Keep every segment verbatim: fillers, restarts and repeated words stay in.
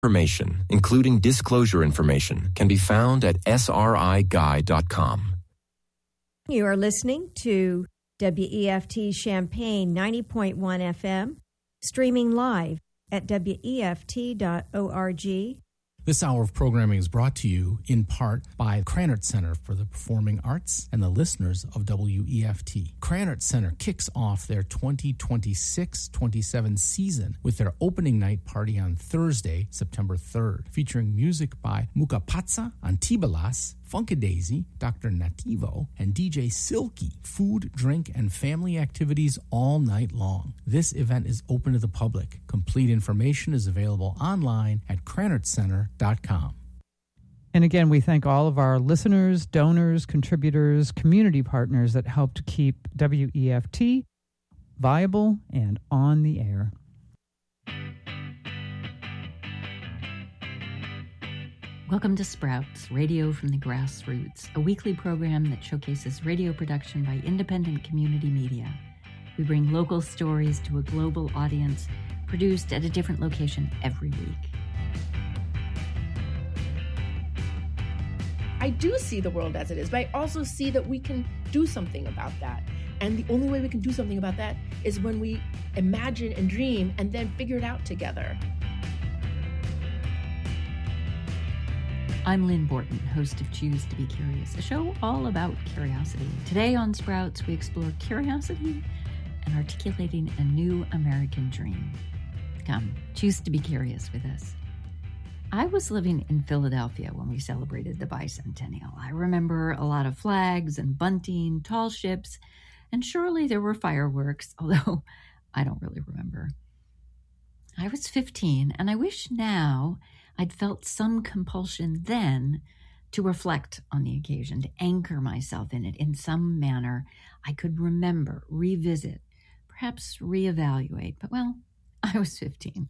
Information, including disclosure information, can be found at S R I guy dot com. You are listening to W E F T Champaign ninety point one F M, streaming live at W E F T dot org. This hour of programming is brought to you in part by Krannert Center for the Performing Arts and the listeners of W E F T. Krannert Center kicks off their twenty twenty-six twenty-seven season with their opening night party on Thursday, September third, featuring music by Mukapatsa, Antibalas, Funkadaisy, Doctor Nativo, and D J Silky. Food, drink, and family activities all night long. This event is open to the public. Complete information is available online at krannert center dot com. And again, we thank all of our listeners, donors, contributors, community partners that help to keep W E F T viable and on the air. Welcome to Sprouts, Radio from the Grassroots, a weekly program that showcases radio production by independent community media. We bring local stories to a global audience, produced at a different location every week. I do see the world as it is, but I also see that we can do something about that. And the only way we can do something about that is when we imagine and dream and then figure it out together. I'm Lynn Borton, host of Choose to Be Curious, a show all about curiosity. Today on Sprouts, we explore curiosity and articulating a new American dream. Come, choose to be curious with us. I was living in Philadelphia when we celebrated the bicentennial. I remember a lot of flags and bunting, tall ships, and surely there were fireworks, although I don't really remember. I was fifteen, and I wish now I'd felt some compulsion then to reflect on the occasion, to anchor myself in it in some manner I could remember, revisit, perhaps reevaluate. But, well, I was fifteen.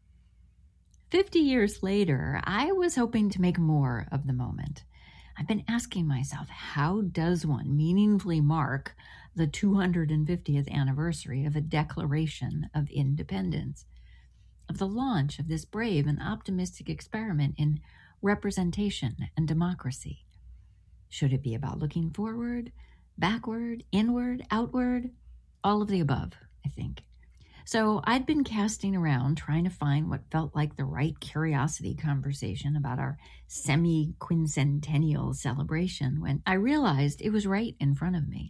Fifty years later, I was hoping to make more of the moment. I've been asking myself, how does one meaningfully mark the two hundred fiftieth anniversary of a Declaration of Independence, of the launch of this brave and optimistic experiment in representation and democracy? Should it be about looking forward, backward, inward, outward? All of the above, I think. So I'd been casting around trying to find what felt like the right curiosity conversation about our semi-quincentennial celebration when I realized it was right in front of me.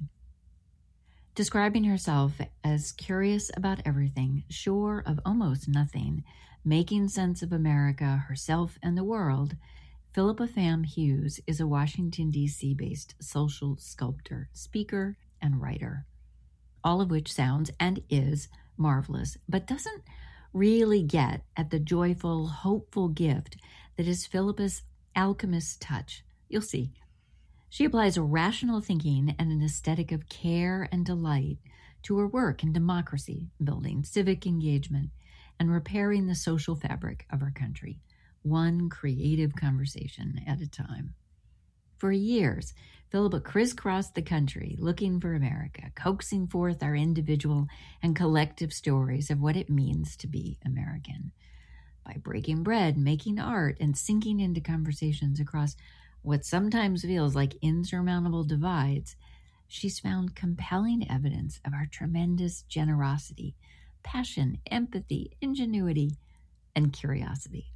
Describing herself as curious about everything, sure of almost nothing, making sense of America, herself, and the world, Philippa Pham Hughes is a Washington, D C-based social sculptor, speaker, and writer, all of which sounds and is marvelous, but doesn't really get at the joyful, hopeful gift that is Philippa's alchemist's touch. You'll see. She applies a rational thinking and an aesthetic of care and delight to her work in democracy building, civic engagement, and repairing the social fabric of our country, one creative conversation at a time. For years, Philippa crisscrossed the country looking for America, coaxing forth our individual and collective stories of what it means to be American. By breaking bread, making art, and sinking into conversations across what sometimes feels like insurmountable divides, she's found compelling evidence of our tremendous generosity, passion, empathy, ingenuity, and curiosity.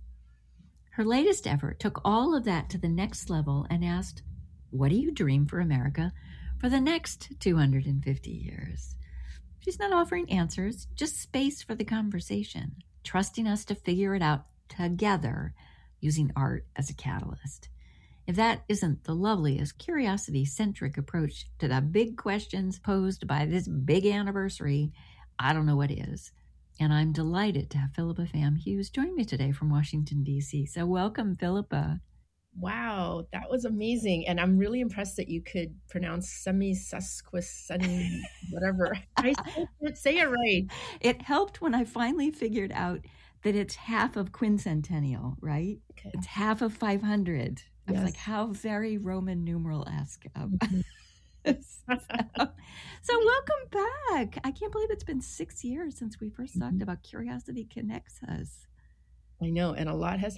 Her latest effort took all of that to the next level and asked, what do you dream for America for the next two hundred fifty years? She's not offering answers, just space for the conversation, trusting us to figure it out together using art as a catalyst. If that isn't the loveliest curiosity-centric approach to the big questions posed by this big anniversary, I don't know what is. And I'm delighted to have Philippa Pham Hughes join me today from Washington, D C. So welcome, Philippa. Wow, that was amazing. And I'm really impressed that you could pronounce semi-sesquicentennial, whatever. I still can't say it right. It helped when I finally figured out that it's half of quincentennial, right? Okay. It's half of five hundred. I was yes. like, how very Roman numeral-esque. Um, mm-hmm. so, so welcome back. I can't believe it's been six years since we first mm-hmm. talked about Curiosity Connects Us. I know, and a lot has